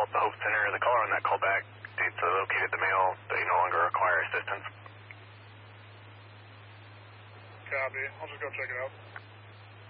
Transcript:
called the Hope Center. The caller on that callback states they located the male. They no longer require assistance. Copy. I'll just go check it out.